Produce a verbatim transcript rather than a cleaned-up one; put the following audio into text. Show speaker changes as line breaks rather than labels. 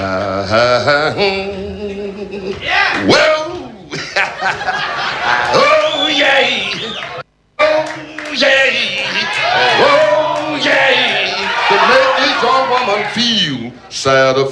Uh, yeah. Well, oh yeah, oh yeah, oh yeah, to make each woman feel sad.